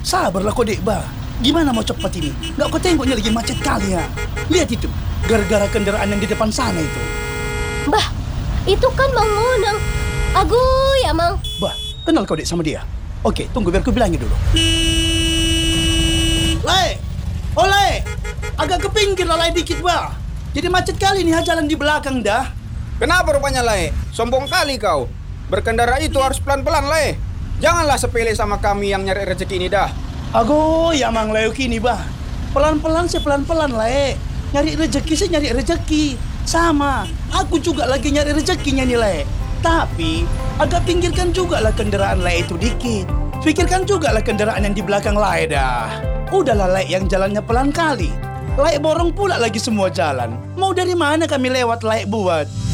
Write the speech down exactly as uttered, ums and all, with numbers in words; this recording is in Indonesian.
Sabarlah kau dek bah. Gimana mau cepat ini? Nggak kau tengoknya lagi macet kali ya. Lihat itu, gara-gara kendaraan yang di depan sana itu. Bah, itu kan Mang Monang. Agu ya Mang. Bah, kenal kau dek sama dia? Oke, tunggu biar ku bilangin dulu. Lai, oh Lai, agak ke pinggir lah Lai dikit bah. Jadi macet kali nih jalan di belakang dah. Kenapa rupanya, Lai? Sombong kali kau. Berkendara itu harus pelan-pelan, Lai. Janganlah sepele sama kami yang nyari rezeki ini dah. Ago, ya Mang Leo kini bah. Pelan-pelan sih pelan-pelan Lai. Nyari rezeki sih nyari rezeki. Sama, aku juga lagi nyari rezekinya nih Lai. Tapi, agak pinggirkan juga lah kendaraan Lai itu dikit. Pikirkan juga lah kendaraan yang di belakang Lai dah. Udahlah Lai yang jalannya pelan kali. Lai borong pula lagi semua jalan. Mau dari mana kami lewat Lai buat?